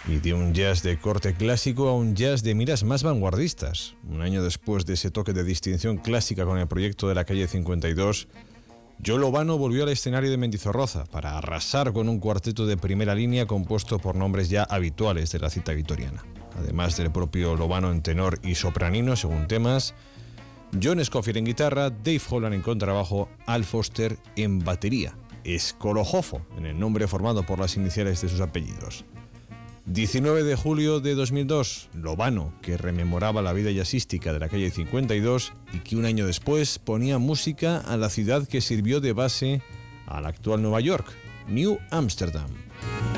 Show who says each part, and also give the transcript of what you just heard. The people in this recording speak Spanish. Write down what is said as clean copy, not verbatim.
Speaker 1: Y de un jazz de corte clásico a un jazz de miras más vanguardistas. Un año después de ese toque de distinción clásica con el proyecto de la calle 52, Joe Lovano volvió al escenario de Mendizorroza para arrasar con un cuarteto de primera línea compuesto por nombres ya habituales de la cita vitoriana. Además del propio Lovano en tenor y sopranino según temas, John Scofield en guitarra, Dave Holland en contrabajo, Al Foster en batería, Escolojofo en el nombre formado por las iniciales de sus apellidos. 19 de julio de 2002, Lovano, que rememoraba la vida jazzística de la calle 52 y que un año después ponía música a la ciudad que sirvió de base a la actual Nueva York, New Amsterdam.